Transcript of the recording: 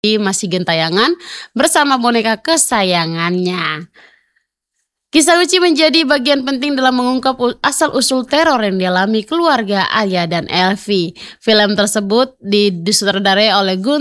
masih gentayangan bersama boneka kesayangannya. Kisah Uci menjadi bagian penting dalam mengungkap asal-usul teror yang dialami keluarga Arya dan Elvi. Film tersebut disutradarai oleh Gun